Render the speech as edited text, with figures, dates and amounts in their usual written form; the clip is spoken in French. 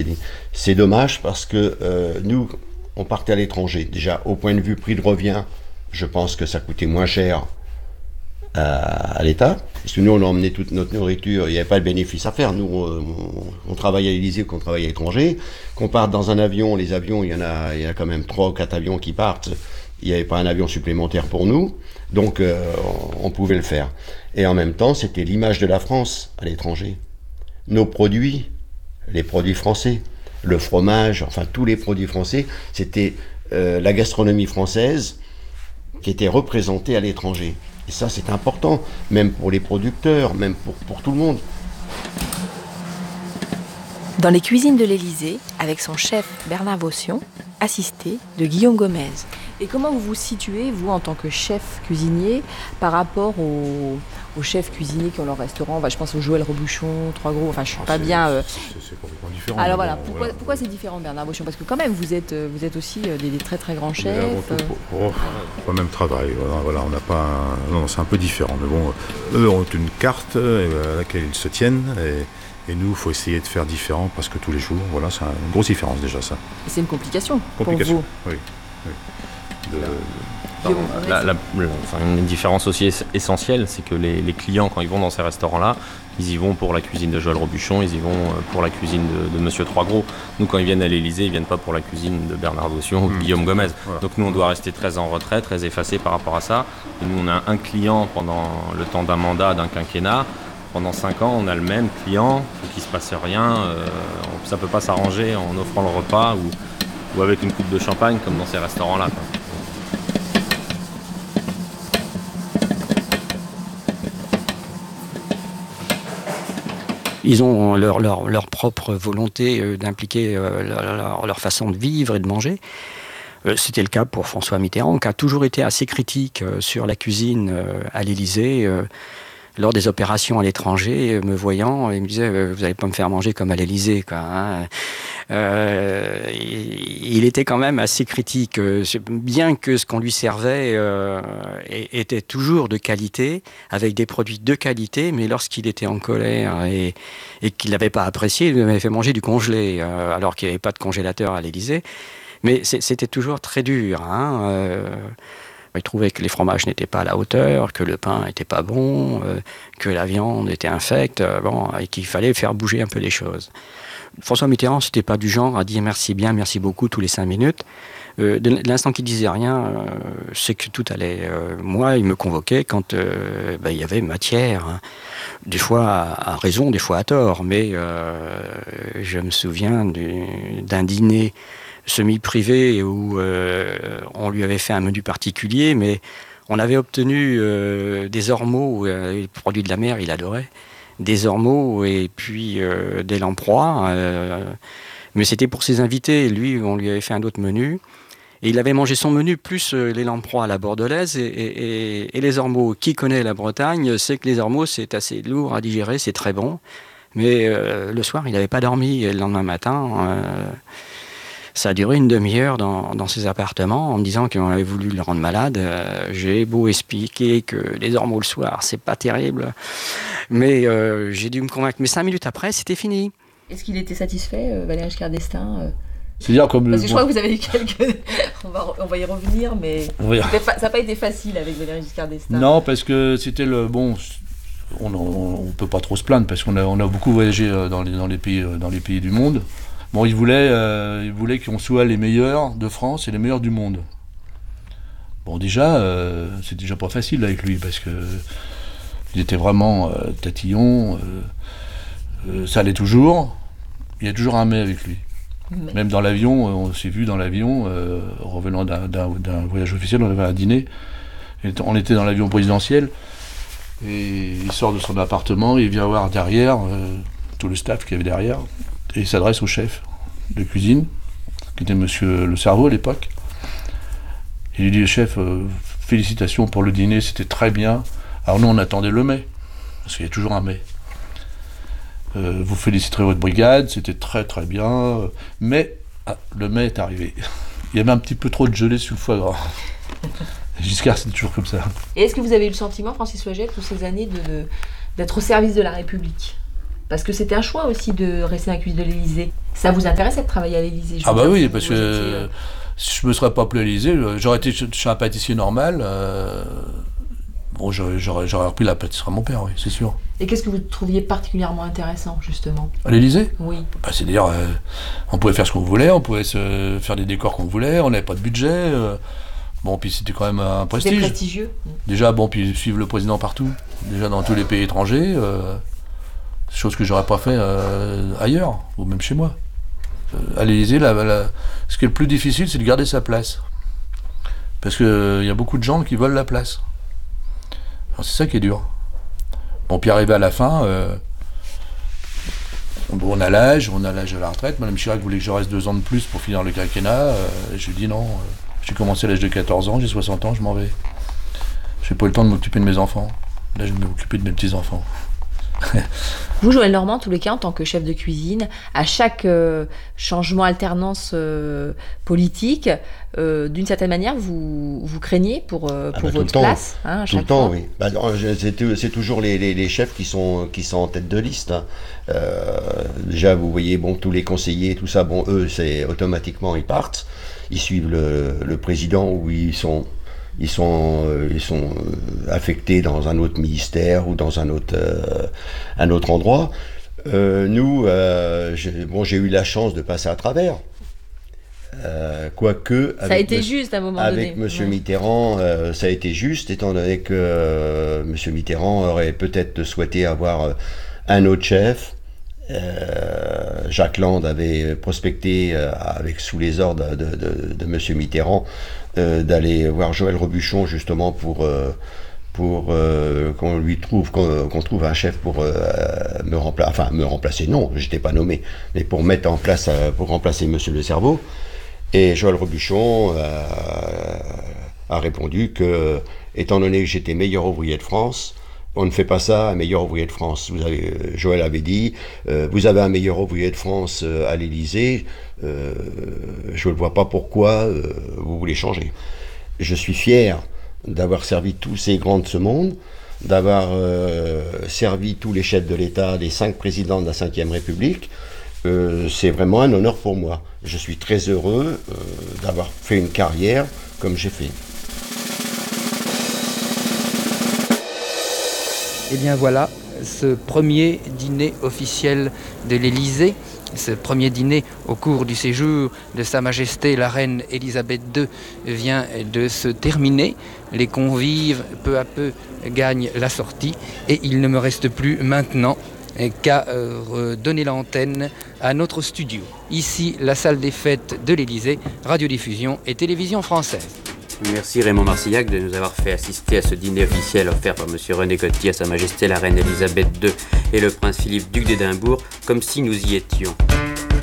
l'étranger. C'est dommage parce que nous, on partait à l'étranger. Déjà, au point de vue prix de revient, je pense que ça coûtait moins cher à l'État. Parce que nous, on a emmené toute notre nourriture, il n'y avait pas de bénéfice à faire. Nous, on travaille à l'Élysée, qu'on travaille à l'étranger. Qu'on parte dans un avion, les avions, il y a quand même 3 ou 4 avions qui partent. Il n'y avait pas un avion supplémentaire pour nous. Donc, on pouvait le faire. Et en même temps, c'était l'image de la France à l'étranger. Nos produits, les produits français, le fromage, enfin tous les produits français, c'était la gastronomie française qui était représentée à l'étranger. Et ça, c'est important, même pour les producteurs, même pour tout le monde. Dans les cuisines de l'Élysée, avec son chef Bernard Vaution, assisté de Guillaume Gomez. Et comment vous vous situez, vous, en tant que chef cuisinier, par rapport aux chefs cuisiniers qui ont leur restaurant, je pense au Joël Robuchon, Trois Gros, enfin je suis pas bien... C'est complètement différent. Alors voilà, pourquoi c'est différent, Bernard Vaution? Parce que quand même, vous êtes aussi des très très grands chefs. Pas même travail, voilà, on n'a pas... Non, c'est un peu différent, mais bon, eux ont une carte à laquelle ils se tiennent, et nous, il faut essayer de faire différent presque tous les jours. Voilà, c'est une grosse différence déjà, ça. Et c'est une complication pour vous. Oui. Une différence aussi essentielle, c'est que les clients, quand ils vont dans ces restaurants-là, ils y vont pour la cuisine de Joël Robuchon, ils y vont pour la cuisine de Monsieur Trois Gros. Nous, quand ils viennent à l'Élysée, ils viennent pas pour la cuisine de Bernard Vaution ou de Guillaume Gomez. Voilà. Donc nous, on doit rester très en retrait, très effacé par rapport à ça. Et nous, on a un client pendant le temps d'un mandat, d'un quinquennat. Pendant 5 ans, on a le même client, il ne se passe rien. Ça ne peut pas s'arranger en offrant le repas ou avec une coupe de champagne, comme dans ces restaurants-là, quoi. Ils ont leur propre volonté d'impliquer leur façon de vivre et de manger. C'était le cas pour François Mitterrand, qui a toujours été assez critique sur la cuisine à l'Élysée. Lors des opérations à l'étranger, me voyant, il me disait « Vous n'allez pas me faire manger comme à l'Élysée, quoi, hein ». Il était quand même assez critique, bien que ce qu'on lui servait était toujours de qualité, avec des produits de qualité, mais lorsqu'il était en colère et qu'il n'avait pas apprécié, il m'avait fait manger du congelé, alors qu'il n'y avait pas de congélateur à l'Élysée. Mais c'était toujours très dur, hein. Il trouvait que les fromages n'étaient pas à la hauteur, que le pain n'était pas bon, que la viande était infecte, et qu'il fallait faire bouger un peu les choses. François Mitterrand, c'était pas du genre à dire merci bien, merci beaucoup tous les 5 minutes. De l'instant qu'il disait rien, c'est que tout allait. Moi, il me convoquait quand il y avait matière, hein. Des fois à raison, des fois à tort, mais je me souviens d'un dîner semi-privé où on lui avait fait un menu particulier, mais on avait obtenu des ormeaux, les produits de la mer, il adorait, des ormeaux et puis des lamproies, mais c'était pour ses invités. Lui, on lui avait fait un autre menu, et il avait mangé son menu plus les lamproies à la bordelaise et les ormeaux. Qui connaît la Bretagne sait que les ormeaux, c'est assez lourd à digérer, c'est très bon, mais le soir, il n'avait pas dormi, et le lendemain matin... Ça a duré une demi-heure dans ses appartements en me disant qu'on avait voulu le rendre malade. J'ai beau expliquer que les ormeaux le soir, c'est pas terrible, mais j'ai dû me convaincre. Mais 5 minutes après, c'était fini. Est-ce qu'il était satisfait, Valéry Giscard d'Estaing C'est-à-dire comme Parce que je crois que vous avez eu quelques... on va y revenir, mais oui. Ça n'a pas été facile avec Valéry Giscard d'Estaing. Non, parce que c'était le... Bon, on ne peut pas trop se plaindre, parce qu'on a beaucoup voyagé dans les pays du monde. Bon, il voulait qu'on soit les meilleurs de France et les meilleurs du monde. Bon, déjà, c'est déjà pas facile avec lui, parce que il était vraiment tatillon. Ça allait toujours. Il y a toujours un mais avec lui. Mais... Même dans l'avion, on s'est vu dans l'avion, revenant d'un voyage officiel, on avait un dîner. On était dans l'avion présidentiel, et il sort de son appartement, il vient voir derrière tout le staff qu'il y avait derrière. Et il s'adresse au chef de cuisine, qui était monsieur Le Cerveau à l'époque. Il lui dit, chef, félicitations pour le dîner, c'était très bien. Alors nous, on attendait le mais, parce qu'il y a toujours un mais. Vous féliciterez votre brigade, c'était très très bien, mais le mais est arrivé. Il y avait un petit peu trop de gelée sur le foie gras. Giscard, c'est toujours comme ça. Et est-ce que vous avez eu le sentiment, Francis Flagey, toutes ces années, d'être au service de la République ? Parce que c'était un choix aussi de rester à la cuisine de l'Élysée. Ça vous intéressait de travailler à l'Élysée? Ah bah oui, parce que si je me serais pas appelé à l'Élysée, j'aurais été chez un pâtissier normal. Bon, j'aurais repris la pâtisserie à mon père, oui, c'est sûr. Et qu'est-ce que vous trouviez particulièrement intéressant, justement? À l'Élysée? Oui. Bah, c'est-à-dire, on pouvait faire ce qu'on voulait, on pouvait se faire des décors qu'on voulait, on n'avait pas de budget. Bon, puis c'était quand même un prestige. C'était prestigieux. Déjà, bon, puis suivre le président partout, déjà dans tous les pays étrangers, chose que j'aurais pas fait ailleurs, ou même chez moi. À l'Élysée, ce qui est le plus difficile, c'est de garder sa place. Parce qu'il y a beaucoup de gens qui veulent la place. Alors, c'est ça qui est dur. Bon, puis arrivé à la fin, on a l'âge de la retraite. Madame Chirac voulait que je reste 2 ans de plus pour finir le quinquennat. Je lui ai dit non. J'ai commencé à l'âge de 14 ans, j'ai 60 ans, je m'en vais. J'ai pas eu le temps de m'occuper de mes enfants. Là, je vais m'occuper de mes petits-enfants. Vous, Joël Normand, en tous les cas, en tant que chef de cuisine, à chaque changement, alternance politique, d'une certaine manière, vous craignez pour votre place, à tout le chaque temps, fois. oui. C'est toujours les chefs qui sont en tête de liste. Hein. Déjà, vous voyez, bon, tous les conseillers, tout ça, bon, eux, c'est automatiquement, ils partent. Ils suivent le président où ils sont affectés dans un autre ministère ou dans un autre endroit. Nous, j'ai eu la chance de passer à travers. Quoique... Ça a été juste à un moment donné. Avec M. Mitterrand, ça a été juste, étant donné que M. Mitterrand aurait peut-être souhaité avoir un autre chef. Jacques Land avait prospecté sous les ordres de M. Mitterrand d'aller voir Joël Robuchon justement pour qu'on trouve un chef pour me remplacer, non, j'étais pas nommé, mais pour mettre en place, pour remplacer M. Le Cerveau. Et Joël Robuchon a répondu que, étant donné que j'étais meilleur ouvrier de France, on ne fait pas ça un meilleur ouvrier de France. Joël avait dit, vous avez un meilleur ouvrier de France à l'Élysée, je ne vois pas pourquoi vous voulez changer. Je suis fier d'avoir servi tous ces grands de ce monde, d'avoir servi tous les chefs de l'État, les 5 présidents de la Ve République. C'est vraiment un honneur pour moi. Je suis très heureux d'avoir fait une carrière comme j'ai fait. Et bien voilà, ce premier dîner officiel de l'Élysée, ce premier dîner au cours du séjour de Sa Majesté la Reine Elisabeth II vient de se terminer. Les convives, peu à peu, gagnent la sortie et il ne me reste plus maintenant qu'à donner l'antenne à notre studio. Ici, la salle des fêtes de l'Élysée, radiodiffusion et télévision française. Merci Raymond Marcillac de nous avoir fait assister à ce dîner officiel offert par M. René Coty à Sa Majesté la Reine Elisabeth II et le Prince Philippe, duc d'Édimbourg, comme si nous y étions.